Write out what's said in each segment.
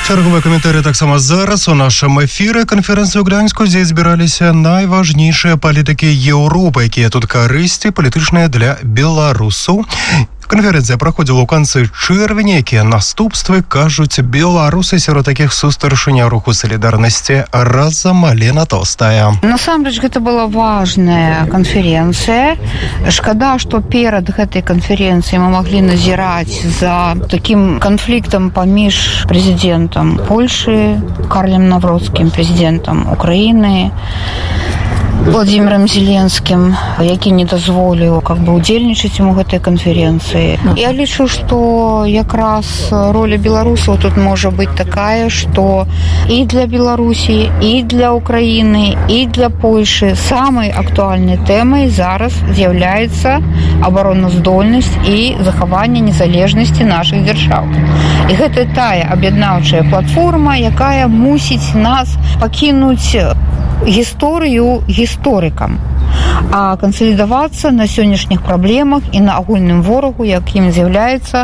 Чарговыя каментары таксама зараз у нашым эфіры. Канферэнцыю Гданьску, дзе збіраліся найважнейшыя палітыкі Еўропы, якія тут карысці палітычныя для беларусаў. Конференція проходила у конце чэрвеня, якія наступствы, кажуць беларусы. Сярод такіх сустаршыня руху солідарнасці разам Алена Толстая. Насамрэч, гэта была важная канференцыя. Шкада, што перад гэтай канференцыяй мы маглі назіраць за такім канфліктам паміж прэзідэнтам Польшы, Карлем Навроцкім, прэзідэнтам Украіны, Владимиром Зеленским, які не дазволіў удзельнічаць у гэтай канференцыі. Я лічу, што якраз роля беларусаў тут можа быць такая, што і для Беларусі, і для Украіны, і для Польшы самай актуальнай тэмай зараз з'яўляецца абароназдольнасць і захаванне незалежнасці нашых дзяржаў. І гэта тая аб'яднаўчая платформа, якая мусіць нас пакінуць гісторыю гісторыкам, а кансалідавацца на сённяшніх праблемах і на агульным ворагу, якім з'яўляецца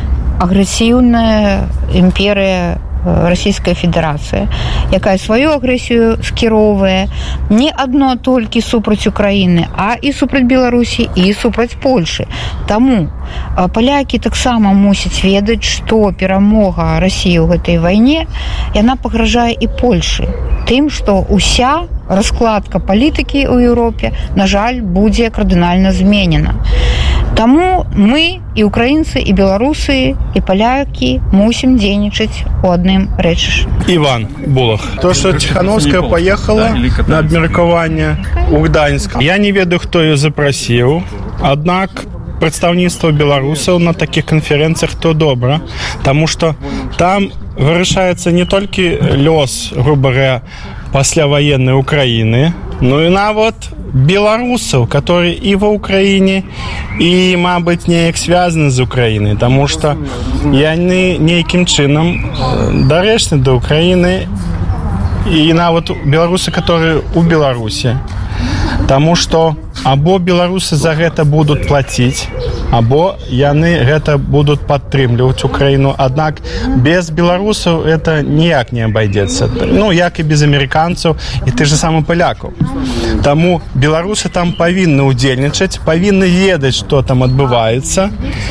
агрэсіўная імперыя Расійская Федэрацыя, якая сваю агрэсію скіроўвае не адно толькі супраць Украіны, а і супраць Беларусі, і супраць Польшы. Таму палякі таксама мусяць ведаць, што перамога Расіі ў гэтай вайне, яна пагражае і Польшы тым, што ўся раскладка палітыкі ў Еўропе, на жаль, будзе кардынальна зменена. Таму мы, і украінцы, і беларусы, і палякі мусім дзейнічаць у адным рэчышчы. Іван Булах. То, што Ціхановская поехала на абмеркаванне ў Гданьск, я не ведаю, хто ее запрасіў, аднак прадстаўніцтва беларусаў на такіх канферэнцыях то добра, таму што там вырашаецца не толькі лёс, грубо говоря, пасляваеннай Украіны, но і нават беларусаў, которые і ва Украіне, і, мабыць, неяк звязаны з Украінай, таму што яны нейкім чынам дарэчны да Украіны, і нават беларусы, которые у Беларусі. Таму што або беларусы за гэта будуць плаціць, або яны гэта будуць падтрымліваць Украіну. Аднак без беларусаў это ніяк не абайдзецца. Ну, як і без амерыканцаў, і ты же самы палякаў. Таму беларусы там павінны ўдзельнічаць, павінны ведаць, што там адбываецца,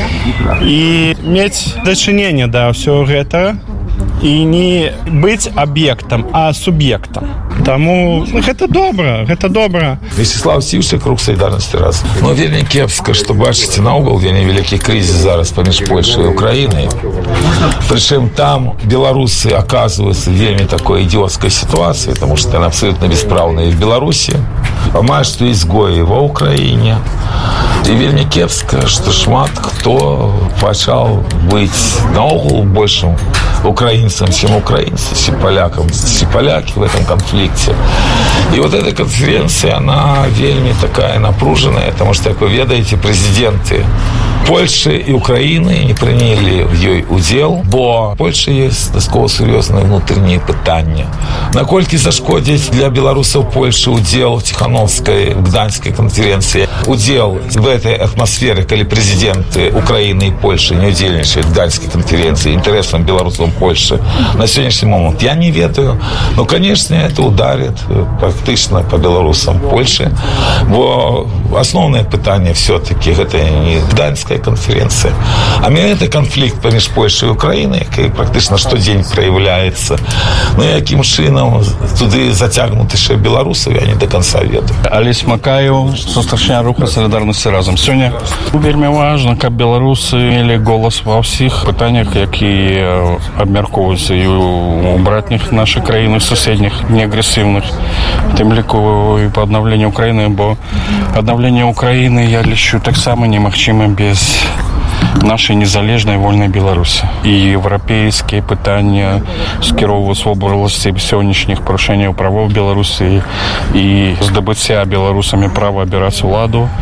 і мець дачыненне да ўсього гэтага, і не быць аб'ектам, а суб'ектам. Таму гэта добра, гэта добра. Вячеслав Сівчик, рух солідарнасці раз. Ну, вельмі кепска, што бачыце наогул вельмі вялікі крызіс зараз паміж Польшай і Украінай. Прычым там беларусы оказываются в вельмі такой идиотской ситуации, потому что они абсолютно бесправные в Беларуси, амаль што изгои ва Украине. І вельмі кепска, што шмат хто пачаў быць наогул большим украинцам, чем украинцы, чем полякам, чем поляки в этом конфликте. И вот эта конференция, она вельми такая напруженная, потому что, как вы ведаете, президенты Польши и Украины не приняли в ёй удел, бо в Польше есть досково серьезные внутренние пытания. Накольки зашкодить для белорусов Польши удел в Тихановской, в Гданьской конференции, удел в этой атмосфере, когда президенты Украины и Польши не удельничают в Гданьской конференции интересам белорусов Польши на сегодняшний момент, я не ведаю. Но, конечно, это ударит практично по белорусам Польши, бо основное пытание все-таки это не Гданьская конференция, а это конфликт поміж Польшей и Украиной, який практично щодень проявляется. Ну, яким чином туди затягнути ще білорусів, я не до конца ведаю. Олесь Макаев, сустаршня руху солідарності разом. Сьогодні вельми важно, каб білоруси мали голос во всіх питаннях, які обмірковуються і у братніх наших країн, і сусідніх, неагресивних, тим ліку і по відновленню України, бо відновлення України я лічу так само немагчиме без нашей незалежной вольной Беларуси. И европейские пытания скеровываются в области сегодняшних порушений правов Беларуси и здобыцця белорусами права обирать владу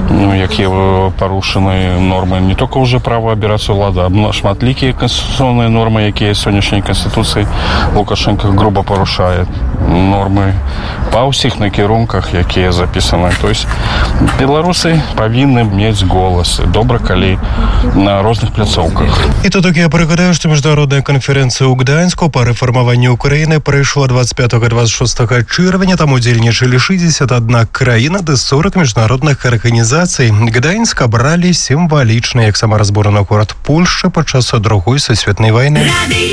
якія парушаны нормы не только уже права абірацца ўлады, а шматлікія канстытуцыйныя нормы, якія сённяшняй канстытуцыі Лукашенко грубо парушае нормы па ўсіх накірунках, якія запісаны. То есть беларусы павінны мець голас. Добра, калі на розных пляцоўках. І тут я пригадаю, што міжнародная канферэнцыя ў Гданьску па рэфармаванню Украіны прайшла 25-26 чэрвеня. Там удзельнічалі 61 краіна ды 40 міжнародных арганізацый. Гданьск абралі сімвалічна як самаразбораны горад Польшчы падчас Другой сусветнай вайны.